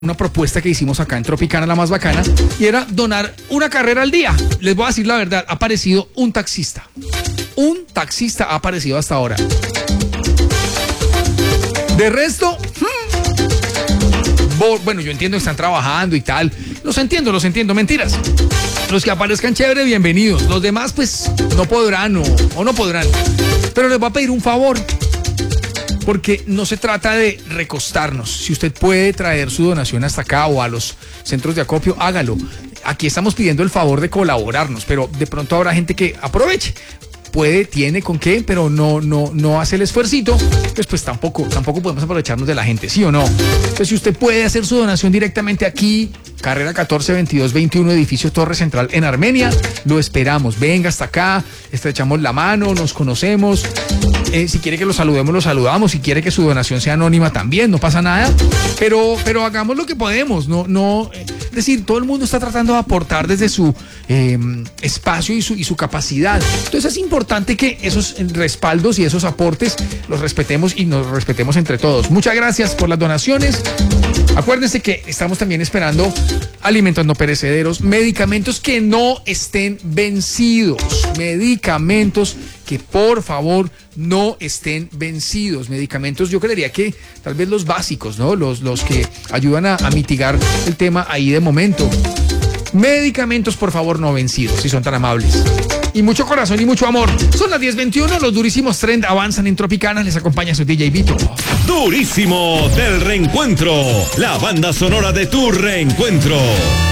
una propuesta que hicimos acá en Tropicana, la más bacana, y era donar una carrera al día. Les voy a decir la verdad, ha aparecido un taxista. Un taxista ha aparecido hasta ahora. De resto, bueno, yo entiendo que están trabajando y tal. Los entiendo, mentiras. Los que aparezcan chévere, bienvenidos. Los demás, pues, no podrán o no podrán. Pero les voy a pedir un favor. Porque no se trata de recostarnos. Si usted puede traer su donación hasta acá o a los centros de acopio, hágalo. Aquí estamos pidiendo el favor de colaborarnos, pero de pronto habrá gente que aproveche. Puede, tiene con qué, pero no hace el esfuercito, pues tampoco podemos aprovecharnos de la gente, ¿sí o no? Entonces, si usted puede hacer su donación directamente aquí, carrera 14 22 21, edificio Torre Central en Armenia, lo esperamos. Venga hasta acá, estrechamos la mano, nos conocemos. Si quiere que lo saludemos, lo saludamos. Si quiere que su donación sea anónima, también, no pasa nada. Pero hagamos lo que podemos. Es decir, todo el mundo está tratando de aportar desde su espacio y su capacidad. Entonces es importante que esos respaldos y esos aportes los respetemos y nos respetemos entre todos. Muchas gracias por las donaciones. Acuérdense que estamos también esperando alimentos no perecederos, medicamentos que no estén vencidos, medicamentos que por favor no estén vencidos, medicamentos, yo creería que tal vez los básicos, ¿no? Los que ayudan a mitigar el tema ahí de momento. Medicamentos, por favor, no vencidos, si son tan amables. Y mucho corazón y mucho amor. Son las 10:21, los durísimos Trend avanzan en Tropicana, les acompaña su DJ Vito. Durísimo del reencuentro, la banda sonora de tu reencuentro.